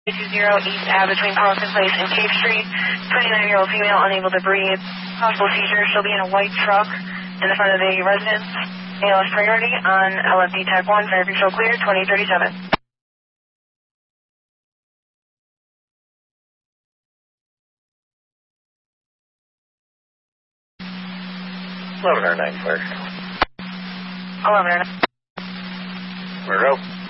East Ave between Carlson Place and Cape Street. 29-year-old female unable to breathe. Possible seizure. She'll be in a white truck in the front of the residence. ALS priority on LFD Tag 1. Fire control clear. 2037. 1109 clear. 1109. Monroe.